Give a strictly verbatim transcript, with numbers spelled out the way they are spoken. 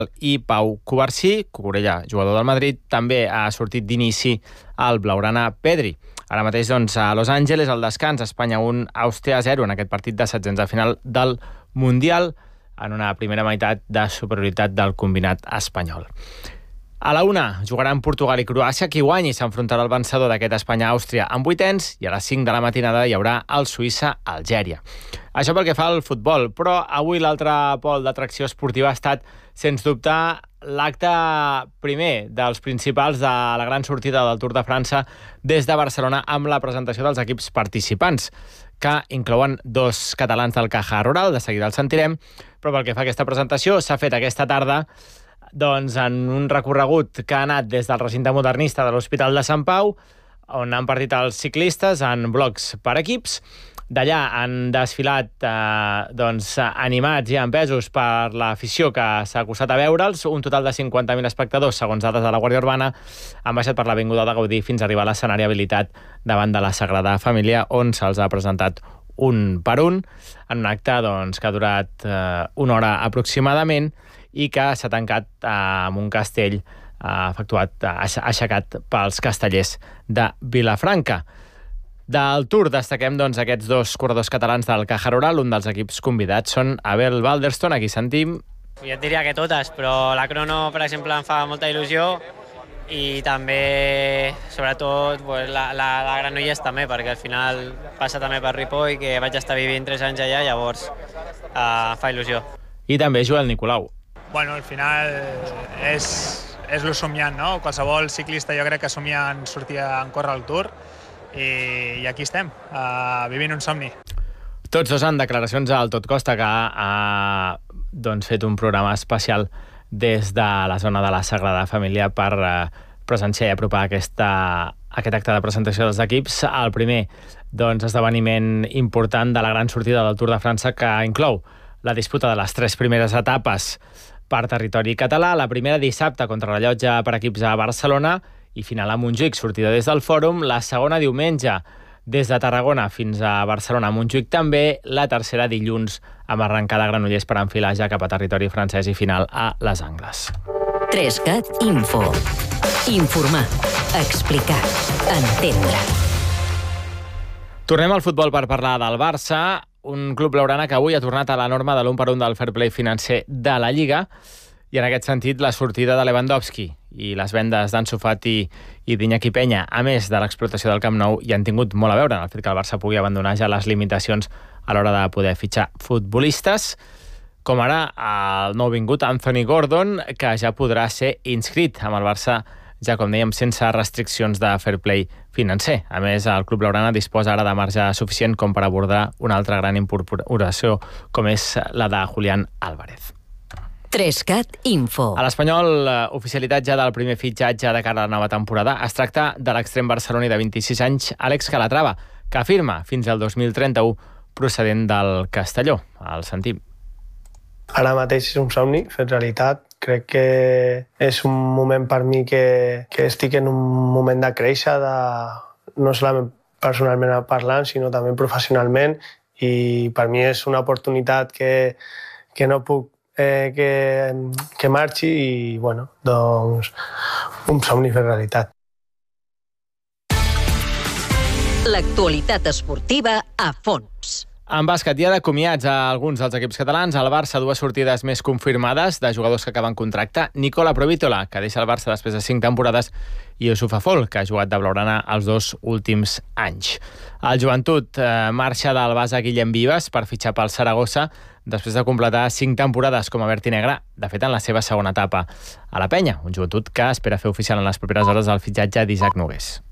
i Pau Covarsí, Cucurella, jugador del Madrid, també ha sortit d'inici al blaugrana Pedri. Ara mateix, doncs, a Los Angeles, al descans, Espanya un, Àustria zero, en aquest partit de setzents de final del Mundial, en una primera meitat de superioritat del combinat espanyol. A la una jugaran Portugal i Croàcia, qui guanyi s'enfrontarà al vencedor d'aquest Espanya-Àustria en vuitens, i a les cinc de la matinada hi haurà el Suïssa-Algèria. Això pel que fa al futbol, però avui l'altre pol d'atracció esportiva ha estat, sens dubte, l'acte primer dels principals de la gran sortida del Tour de França des de Barcelona, amb la presentació dels equips participants, que inclouen dos catalans del Caja Rural, de seguida els sentirem, però pel que fa a aquesta presentació s'ha fet aquesta tarda doncs, en un recorregut que ha anat des del recinte modernista de l'Hospital de Sant Pau, on han partit els ciclistes en blocs per equips. D'allà han desfilat eh, doncs, animats i empesos per l'afició que s'ha acostat a veure'ls. Un total de cinquanta mil espectadors, segons dades de la Guàrdia Urbana, han baixat per l'Avinguda de Gaudí fins a arribar a l'escenari habilitat davant de la Sagrada Família, on se'ls ha presentat un per un, en un acte doncs, que ha durat eh, una hora aproximadament, i que s'ha tancat eh, amb un castell eh, efectuat, eh, aixecat pels castellers de Vilafranca. Del Tour destaquem doncs, aquests dos corredors catalans del Caja Rural. Un dels equips convidats són Abel Balderston, aquí sentim. Jo et diria que totes, però la crono, per exemple, em fa molta il·lusió, i també, sobretot, pues, la, la, la Granollers també, perquè al final passa també per Ripoll, que vaig estar vivint tres anys allà, llavors eh, fa il·lusió. I també Joel Nicolau. Bueno, al final és, és lo somiant, no? Qualsevol ciclista jo crec que somia en sortir a córrer al Tour, i, i aquí estem, uh, vivint un somni. Tots dos han declaracions al Tot Costa, que ha doncs, fet un programa especial des de la zona de la Sagrada Família per uh, presenciar i apropar aquesta, aquest acte de presentació dels equips. El primer doncs, esdeveniment important de la gran sortida del Tour de França, que inclou la disputa de les tres primeres etapes per territori català, la primera dissabte contra rellotge per equips a Barcelona i final a Montjuïc, sortida des del Fòrum, la segona diumenge des de Tarragona fins a Barcelona, a Montjuïc també, la tercera dilluns amb arrencada a Granollers per enfilar ja cap a territori francès i final a Les Angles. Trescat Info. Informar, explicar, entendre. Tornem al futbol per parlar del Barça, un club blaugrana que avui ha tornat a la norma de l'un per un del fair play financer de la Lliga, i en aquest sentit la sortida de Lewandowski i les vendes d'Ansu Fati i d'Iñaki Peña, a més de l'explotació del Camp Nou, hi han tingut molt a veure en el fet que el Barça pugui abandonar ja les limitacions a l'hora de poder fitxar futbolistes, com ara el nou vingut Anthony Gordon, que ja podrà ser inscrit amb el Barça, ja com dèiem, sense restriccions de fair play financer. A més, el club blaugrana disposa ara de marge suficient com per abordar una altra gran incorporació, com és la de Julián Álvarez. Trescat Info. A l'Espanyol, oficialitat ja del primer fitxatge de cara a la nova temporada. Es tracta de l'extrem barceloní de vint-i-sis anys, Àlex Calatrava, que firma fins al dos mil trenta-u procedent del Castelló. El sentim. Ara mateix és un somni fet realitat. Crec que és un moment per mi que, que estic en un moment de créixer, de, no solament personalment parlant, sinó també professionalment, i per mi és una oportunitat que, que no puc eh, que, que marxi, i bueno, doncs un somni fet realitat. L'actualitat esportiva a fons. En bàsquet, hi ha de comiats a alguns dels equips catalans. Al Barça, dues sortides més confirmades de jugadors que acaben contracte. Nicola Provítola, que deixa el Barça després de cinc temporades, i Youssouf Afol, que ha jugat de blaugrana els dos últims anys. El Joventut eh, marxa del base Guillem Vives per fitxar pel Saragossa després de completar cinc temporades com a verd i negre, de fet en la seva segona etapa a la Penya. Un Joventut que espera fer oficial en les properes hores el fitxatge d'Isaac Nogués.